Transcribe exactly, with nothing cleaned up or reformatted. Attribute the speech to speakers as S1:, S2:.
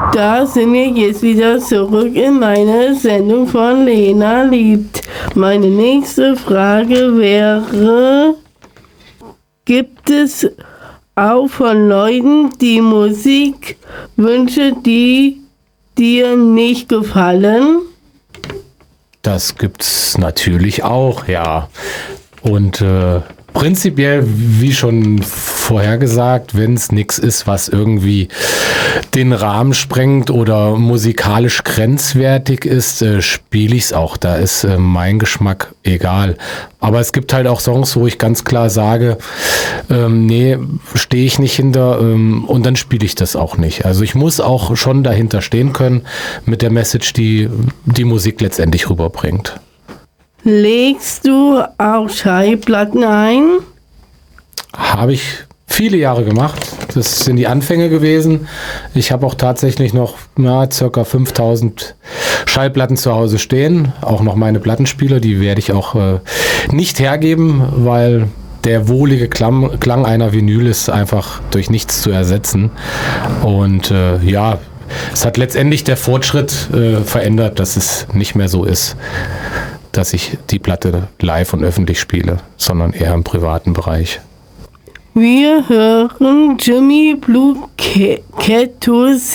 S1: Da sind wir jetzt wieder zurück in meine Sendung von Lena liebt. Meine nächste Frage wäre, gibt es auch von Leuten die Musikwünsche, die dir nicht gefallen?
S2: Das gibt's natürlich auch, ja. Und äh, prinzipiell, wie schon vorher gesagt, wenn es nichts ist, was irgendwie den Rahmen sprengt oder musikalisch grenzwertig ist, äh, spiele ich es auch. Da ist äh, mein Geschmack egal. Aber es gibt halt auch Songs, wo ich ganz klar sage, ähm, nee, stehe ich nicht hinter ähm, und dann spiele ich das auch nicht. Also ich muss auch schon dahinter stehen können mit der Message, die die Musik letztendlich rüberbringt.
S1: Legst du auch Schallplatten ein?
S2: Habe ich viele Jahre gemacht. Das sind die Anfänge gewesen. Ich habe auch tatsächlich noch na, circa fünftausend Schallplatten zu Hause stehen. Auch noch meine Plattenspieler, die werde ich auch äh, nicht hergeben, weil der wohlige Klang, Klang einer Vinyl ist einfach durch nichts zu ersetzen. Und äh, ja, es hat letztendlich der Fortschritt äh, verändert, dass es nicht mehr so ist, dass ich die Platte live und öffentlich spiele, sondern eher im privaten Bereich.
S1: Wir hören Jimmy Blue Cactus